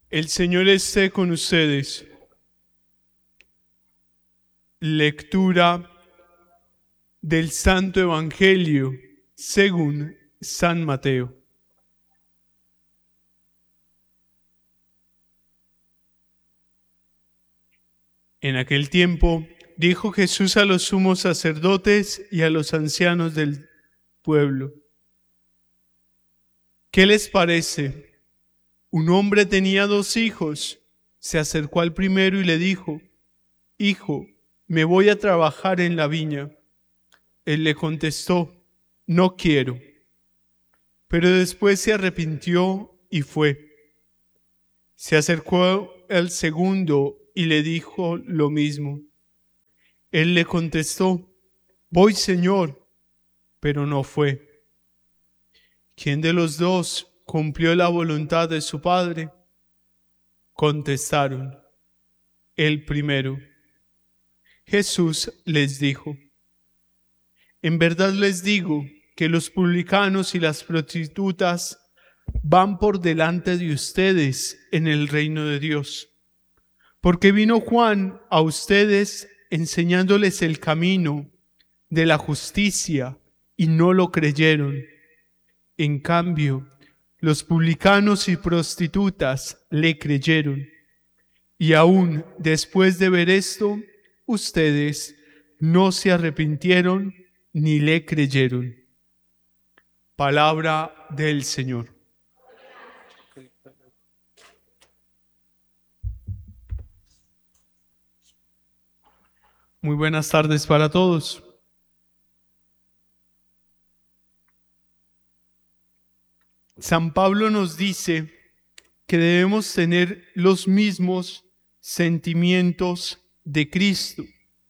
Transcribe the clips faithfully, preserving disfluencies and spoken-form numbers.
El Señor esté con ustedes. Lectura del Santo Evangelio según San Mateo. En aquel tiempo dijo Jesús a los sumos sacerdotes y a los ancianos del pueblo: ¿qué les parece? Un hombre tenía dos hijos. Se acercó al primero y le dijo: Hijo, me voy a trabajar en la viña. Él le contestó: no quiero. Pero después se arrepintió y fue. Se acercó al segundo y le dijo lo mismo. Él le contestó: voy, Señor, pero no fue. ¿Quién de los dos cumplió la voluntad de su padre? Contestaron: el primero. Jesús les dijo: en verdad les digo que los publicanos y las prostitutas van por delante de ustedes en el reino de Dios. Porque vino Juan a ustedes enseñándoles el camino de la justicia y no lo creyeron. En cambio, los publicanos y prostitutas le creyeron. Y aún después de ver esto, ustedes no se arrepintieron ni le creyeron. Palabra del Señor. Muy buenas tardes para todos. San Pablo nos dice que debemos tener los mismos sentimientos de Cristo,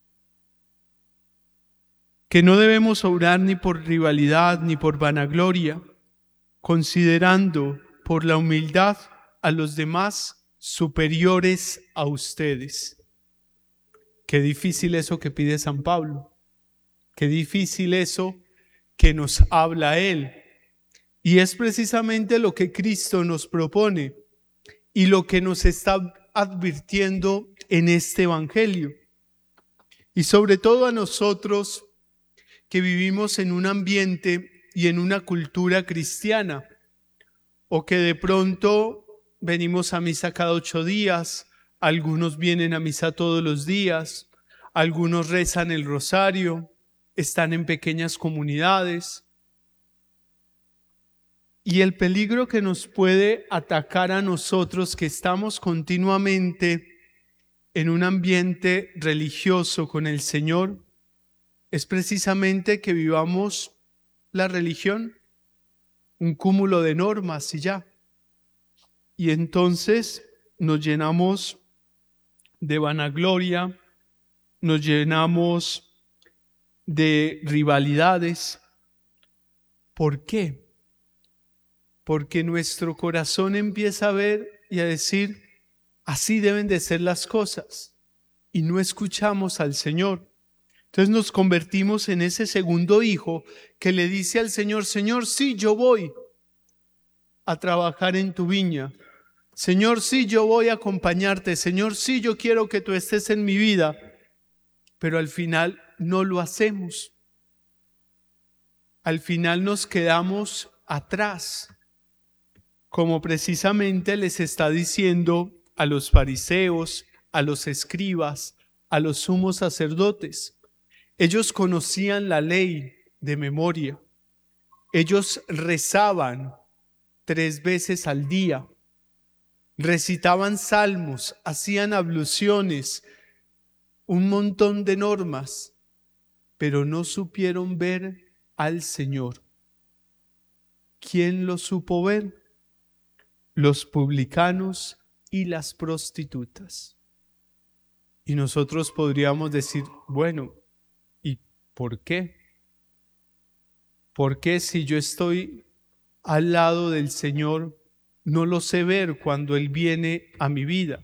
que no debemos obrar ni por rivalidad ni por vanagloria, considerando por la humildad a los demás superiores a ustedes. Qué difícil eso que pide San Pablo, qué difícil eso que nos habla él. Y es precisamente lo que Cristo nos propone y lo que nos está advirtiendo en este Evangelio. Y sobre todo a nosotros que vivimos en un ambiente y en una cultura cristiana, o que de pronto venimos a misa cada ocho días, algunos vienen a misa todos los días, algunos rezan el rosario, están en pequeñas comunidades. Y el peligro que nos puede atacar a nosotros que estamos continuamente en un ambiente religioso con el Señor es precisamente que vivamos la religión, un cúmulo de normas y ya. Y entonces nos llenamos de vanagloria, nos llenamos de rivalidades. ¿Por qué? Porque nuestro corazón empieza a ver y a decir: así deben de ser las cosas, y no escuchamos al Señor. Entonces nos convertimos en ese segundo hijo que le dice al Señor: Señor, sí, yo voy a trabajar en tu viña. Señor, sí, yo voy a acompañarte. Señor, sí, yo quiero que tú estés en mi vida. Pero al final no lo hacemos. Al final nos quedamos atrás, como precisamente les está diciendo a los fariseos, a los escribas, a los sumos sacerdotes. Ellos conocían la ley de memoria. Ellos rezaban tres veces al día, recitaban salmos, hacían abluciones, un montón de normas, pero no supieron ver al Señor. ¿Quién lo supo ver? Los publicanos y las prostitutas. Y nosotros podríamos decir: bueno, ¿y por qué? ¿Por qué si yo estoy al lado del Señor no lo sé ver cuando Él viene a mi vida?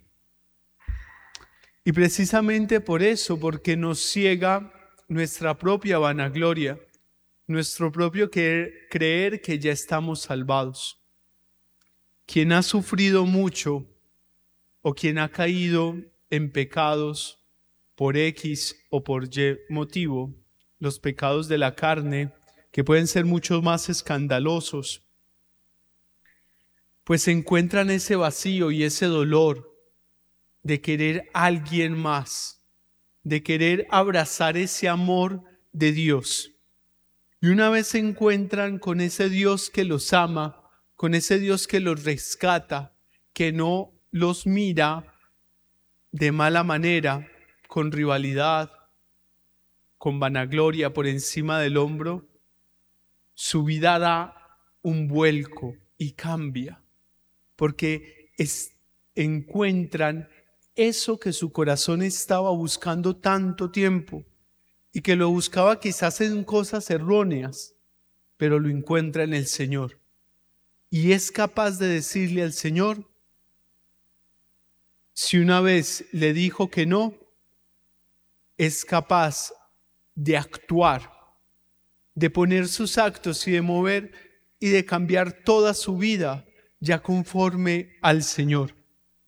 Y precisamente por eso, porque nos ciega nuestra propia vanagloria, nuestro propio creer, creer que ya estamos salvados. Quien ha sufrido mucho o quien ha caído en pecados por X o por Y motivo, los pecados de la carne, que pueden ser mucho más escandalosos, pues encuentran ese vacío y ese dolor de querer a alguien más, de querer abrazar ese amor de Dios. Y una vez se encuentran con ese Dios que los ama, con ese Dios que los rescata, que no los mira de mala manera, con rivalidad, con vanagloria por encima del hombro, su vida da un vuelco y cambia, porque es, encuentran eso que su corazón estaba buscando tanto tiempo y que lo buscaba quizás en cosas erróneas, pero lo encuentra en el Señor. Y es capaz de decirle al Señor, si una vez le dijo que no, es capaz de actuar, de poner sus actos y de mover y de cambiar toda su vida ya conforme al Señor.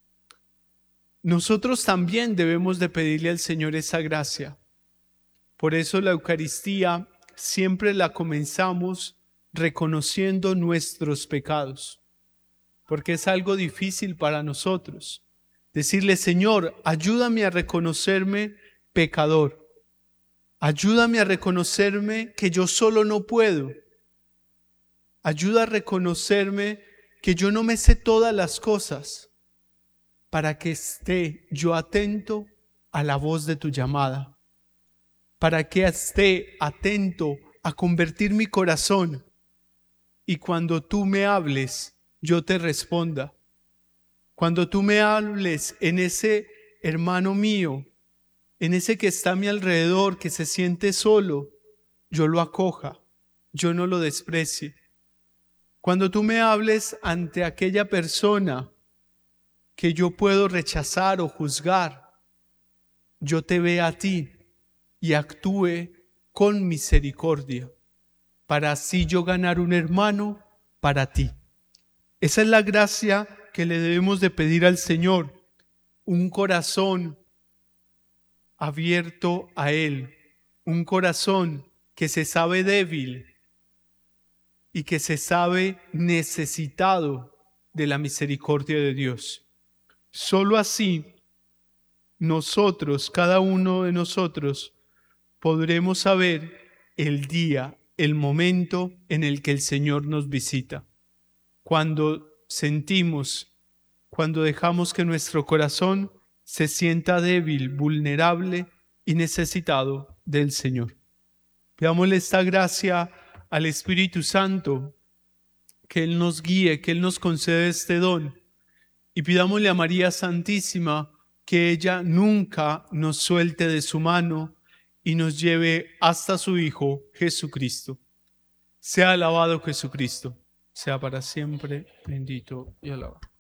Nosotros también debemos de pedirle al Señor esa gracia. Por eso la Eucaristía siempre la comenzamos reconociendo nuestros pecados, porque es algo difícil para nosotros. Decirle, Señor, ayúdame a reconocerme pecador. Ayúdame a reconocerme que yo solo no puedo. Ayuda a reconocerme que yo no me sé todas las cosas, para que esté yo atento a la voz de tu llamada, para que esté atento a convertir mi corazón y cuando tú me hables, yo te responda. Cuando tú me hables en ese hermano mío, en ese que está a mi alrededor, que se siente solo, yo lo acoja, yo no lo desprecie. Cuando tú me hables ante aquella persona que yo puedo rechazar o juzgar, yo te vea a ti y actúe con misericordia, para así yo ganar un hermano para ti. Esa es la gracia que le debemos de pedir al Señor, un corazón abierto a Él, un corazón que se sabe débil y que se sabe necesitado de la misericordia de Dios. Solo así nosotros, cada uno de nosotros, podremos saber el día, el momento en el que el Señor nos visita. Cuando sentimos, cuando dejamos que nuestro corazón se sienta débil, vulnerable y necesitado del Señor. Pidámosle esta gracia al Espíritu Santo, que Él nos guíe, que Él nos conceda este don. Y pidámosle a María Santísima que ella nunca nos suelte de su mano y nos lleve hasta su Hijo Jesucristo. Sea alabado Jesucristo, sea para siempre bendito y alabado.